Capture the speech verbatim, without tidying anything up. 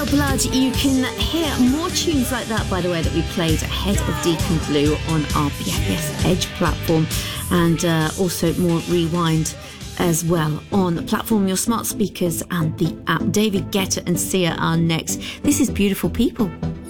Blood. You can hear more tunes like that, by the way, that we played ahead of Deacon Blue on our B F S Edge platform, and uh, also more Rewind as well on the platform, your smart speakers and the app. David Guetta and Sia are next. This is Beautiful People.